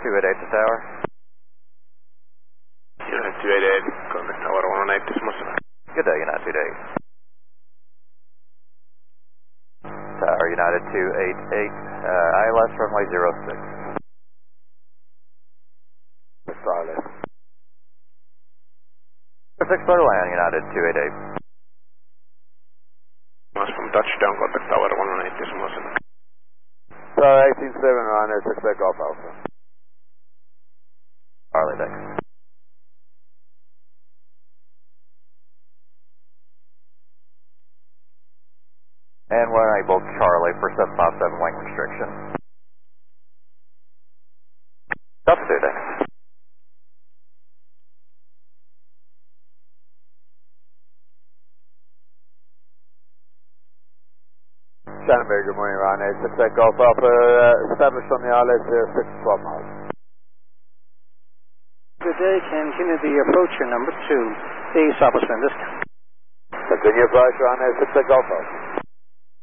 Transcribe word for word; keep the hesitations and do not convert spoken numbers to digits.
two eight eight to tower. United two eight eight, contact tower one one eight decimal seven. Good day, United two eight eight. Tower United two eight eight, uh, I L S runway zero six. Starless. six clear to land, United two eight eight. Mass from touchdown, contact tower one one eight decimal seven. Tower eighteen seven, Ryanair six eight Golf Alpha. Charlie Deck. And we're able Charlie for seven five seven wing restriction. Altitude Deck. Shannonbury, good morning, Ryanair six eight Golf Alpha, uh, established on the I L S here, six to twelve miles. Good day, continue the approach, your number two, the Southwest Wind. Continue approach, Ryanair six eight Golf Alpha.